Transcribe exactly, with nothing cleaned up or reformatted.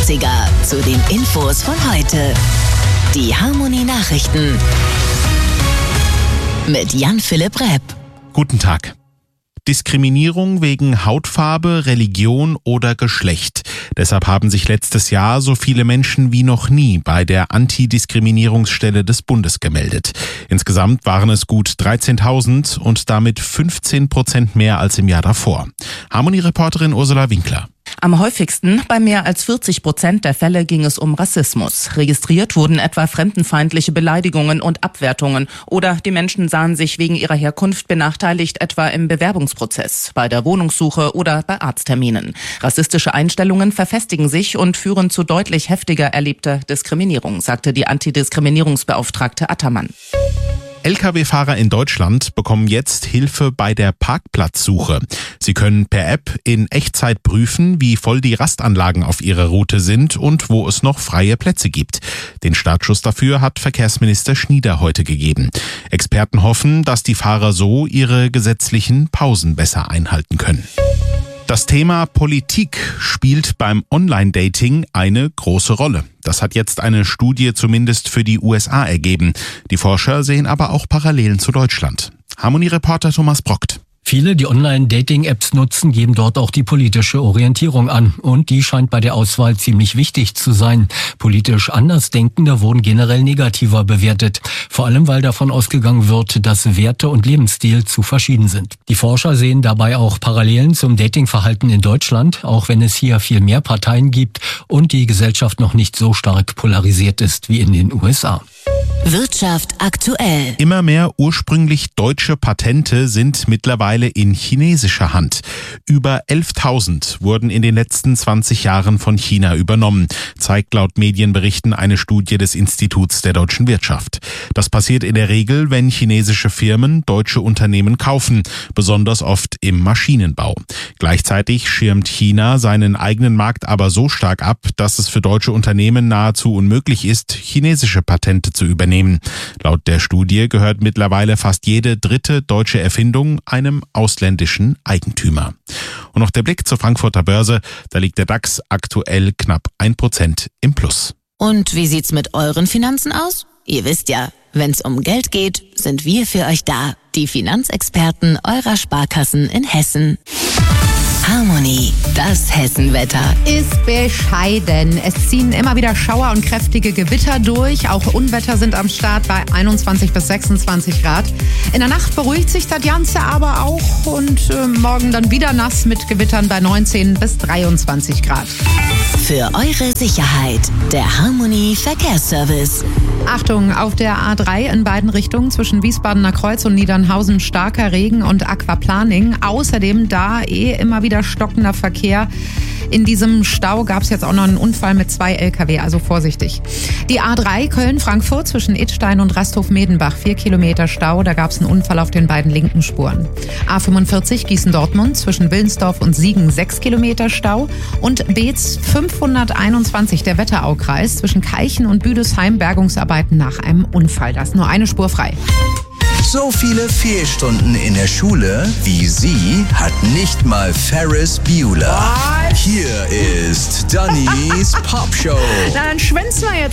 neunziger zu den Infos von heute. Die Harmony Nachrichten mit Jan-Philipp Repp. Guten Tag. Diskriminierung wegen Hautfarbe, Religion oder Geschlecht. Deshalb haben sich letztes Jahr so viele Menschen wie noch nie bei der Antidiskriminierungsstelle des Bundes gemeldet. Insgesamt waren es gut dreizehntausend und damit fünfzehn Prozent mehr als im Jahr davor. Harmony-Reporterin Ursula Winkler. Am häufigsten, bei mehr als vierzig Prozent der Fälle, ging es um Rassismus. Registriert wurden etwa fremdenfeindliche Beleidigungen und Abwertungen oder die Menschen sahen sich wegen ihrer Herkunft benachteiligt, etwa im Bewerbungsprozess, bei der Wohnungssuche oder bei Arztterminen. Rassistische Einstellungen verfestigen sich und führen zu deutlich heftiger erlebter Diskriminierung, sagte die Antidiskriminierungsbeauftragte Attermann. L K W-Fahrer in Deutschland bekommen jetzt Hilfe bei der Parkplatzsuche. Sie können per App in Echtzeit prüfen, wie voll die Rastanlagen auf ihrer Route sind und wo es noch freie Plätze gibt. Den Startschuss dafür hat Verkehrsminister Schnieder heute gegeben. Experten hoffen, dass die Fahrer so ihre gesetzlichen Pausen besser einhalten können. Das Thema Politik spielt beim Online-Dating eine große Rolle. Das hat jetzt eine Studie zumindest für die U S A ergeben. Die Forscher sehen aber auch Parallelen zu Deutschland. Harmony-Reporter Thomas Brockt. Viele, die Online-Dating-Apps nutzen, geben dort auch die politische Orientierung an. Und die scheint bei der Auswahl ziemlich wichtig zu sein. Politisch Andersdenkende wurden generell negativer bewertet. Vor allem, weil davon ausgegangen wird, dass Werte und Lebensstil zu verschieden sind. Die Forscher sehen dabei auch Parallelen zum Datingverhalten in Deutschland, auch wenn es hier viel mehr Parteien gibt und die Gesellschaft noch nicht so stark polarisiert ist wie in den U S A. Wirtschaft aktuell. Immer mehr ursprünglich deutsche Patente sind mittlerweile in chinesischer Hand. Über elftausend wurden in den letzten zwanzig Jahren von China übernommen, zeigt laut Medienberichten eine Studie des Instituts der deutschen Wirtschaft. Das passiert in der Regel, wenn chinesische Firmen deutsche Unternehmen kaufen, besonders oft im Maschinenbau. Gleichzeitig schirmt China seinen eigenen Markt aber so stark ab, dass es für deutsche Unternehmen nahezu unmöglich ist, chinesische Patente zu übernehmen. Laut der Studie gehört mittlerweile fast jede dritte deutsche Erfindung einem ausländischen Eigentümer. Und noch der Blick zur Frankfurter Börse. Da liegt der DAX aktuell knapp ein Prozent im Plus. Und wie sieht's mit euren Finanzen aus? Ihr wisst ja, wenn's um Geld geht, sind wir für euch da. Die Finanzexperten eurer Sparkassen in Hessen. Harmony, das Hessenwetter. Ist bescheiden. Es ziehen immer wieder Schauer und kräftige Gewitter durch. Auch Unwetter sind am Start bei einundzwanzig bis sechsundzwanzig Grad. In der Nacht beruhigt sich das Ganze aber auch und äh, morgen dann wieder nass mit Gewittern bei neunzehn bis dreiundzwanzig Grad. Für eure Sicherheit, der Harmony Verkehrsservice. Achtung, auf der A drei in beiden Richtungen zwischen Wiesbadener Kreuz und Niedernhausen starker Regen und Aquaplaning. Außerdem da eh immer wieder stockender Verkehr. In diesem Stau gab es jetzt auch noch einen Unfall mit zwei L K W, also vorsichtig. Die A drei Köln-Frankfurt zwischen Idstein und Rasthof-Medenbach, vier Kilometer Stau, da gab es einen Unfall auf den beiden linken Spuren. A fünfundvierzig Gießen-Dortmund zwischen Willensdorf und Siegen, sechs Kilometer Stau. Und Beetz fünfhunderteinundzwanzig, der Wetteraukreis zwischen Keichen und Büdesheim, Bergungsarbeiten nach einem Unfall. Da ist nur eine Spur frei. So viele Fehlstunden in der Schule wie sie hat nicht mal Ferris Bueller. What? Hier ist Dannys Popshow. Na, dann schwänzen wir jetzt.